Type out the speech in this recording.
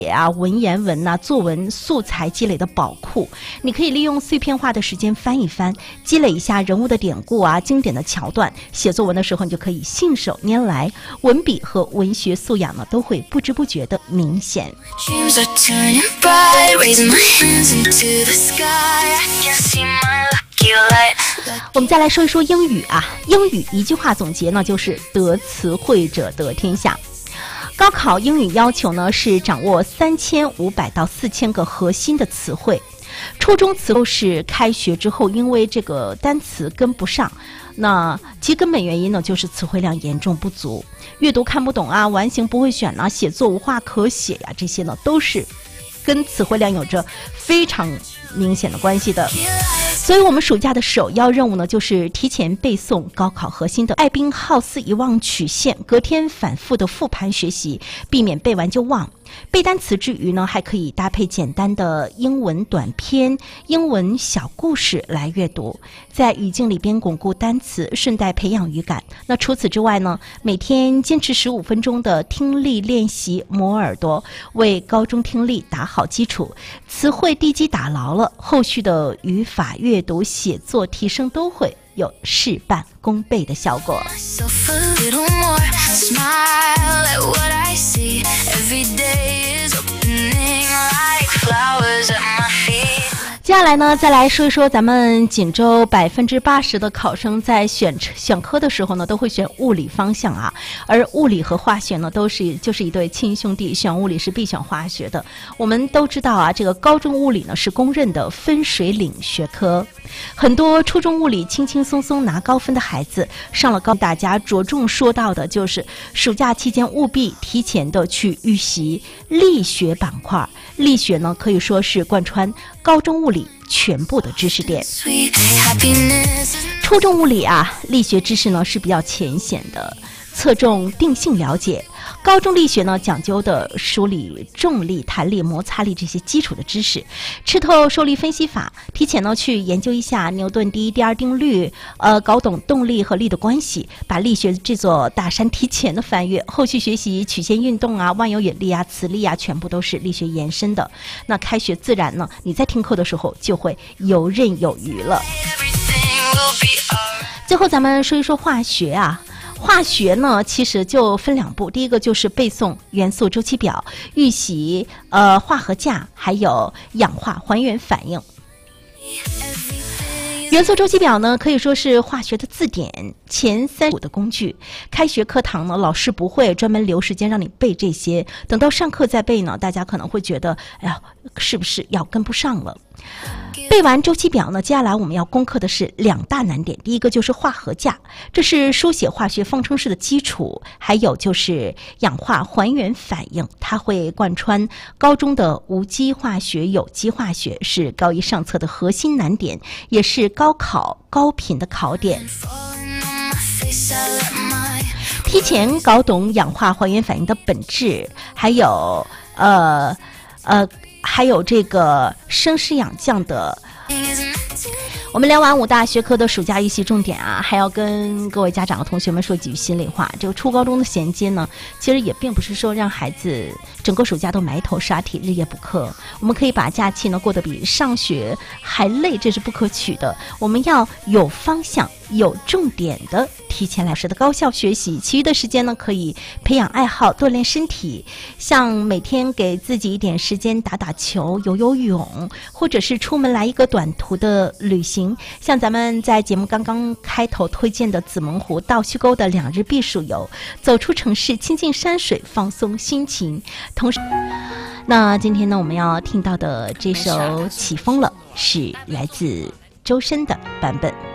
文言文作文素材积累的宝库，你可以利用碎片化的时间翻一翻，积累一下人物的典故经典的桥段。写作文的时候，你就可以信手拈来，文笔和文学素养都会不知不觉的明显。我们再来说一说英语英语一句话总结呢，就是得词汇者得天下。高考英语要求呢是掌握3500到4000个核心的词汇，初中词都是开学之后因为这个单词跟不上，那其根本原因呢就是词汇量严重不足，阅读看不懂完形不会选写作无话可写这些呢都是跟词汇量有着非常明显的关系的。所以我们暑假的首要任务呢，就是提前背诵高考核心的艾宾浩斯遗忘曲线，隔天反复的复盘学习，避免背完就忘。背单词之余呢，还可以搭配简单的英文短篇、英文小故事来阅读，在语境里边巩固单词，顺带培养语感。那除此之外呢，每天坚持15分钟的听力练习，磨耳朵，为高中听力打好基础。词汇地基打牢了，后续的语法、阅读、写作提升都会有事半功倍的效果。接下来呢，再来说一说咱们锦州80%的考生在选科的时候呢，都会选物理方向而物理和化学呢就是一对亲兄弟，选物理是必选化学的。我们都知道这个高中物理呢是公认的分水岭学科，很多初中物理轻轻松松拿高分的孩子，上了高，大家着重说到的就是暑假期间务必提前的去预习力学板块。力学呢可以说是贯穿高中物理全部的知识点。初中物理力学知识呢是比较浅显的，侧重定性了解。高中力学呢讲究的梳理重力、弹力、摩擦力这些基础的知识，吃透受力分析法，提前呢去研究一下牛顿第一、第二定律，搞懂动力和力的关系，把力学这座大山提前的翻越。后续学习曲线运动万有引力磁力全部都是力学延伸的。那开学自然呢，你在听课的时候就会游刃有余了。最后咱们说一说化学化学呢其实就分两步，第一个就是背诵元素周期表，预习化合价还有氧化还原反应。元素周期表呢可以说是化学的字典，前35的工具。开学课堂呢老师不会专门留时间让你背这些，等到上课再背呢，大家可能会觉得是不是要跟不上了。背完周期表呢，接下来我们要攻克的是2大难点。第一个就是化合价，这是书写化学方程式的基础，还有就是氧化还原反应，它会贯穿高中的无机化学、有机化学，是高一上册的核心难点，也是高考高频的考点。提前搞懂氧化还原反应的本质，还有这个生湿氧降的。我们聊完5大学科的暑假预习重点还要跟各位家长和同学们说几句心里话。这个初高中的衔接呢，其实也并不是说让孩子整个暑假都埋头刷题、日夜补课。我们可以把假期呢过得比上学还累，这是不可取的。我们要有方向、有重点的提前来时的高效学习，其余的时间呢可以培养爱好、锻炼身体，像每天给自己一点时间打打球、游游泳，或者是出门来一个短途的旅行。像咱们在节目刚刚开头推荐的紫蒙湖、倒须沟的2日避暑游，走出城市，亲近山水，放松心情。同时，那今天呢，我们要听到的这首《起风了》是来自周深的版本。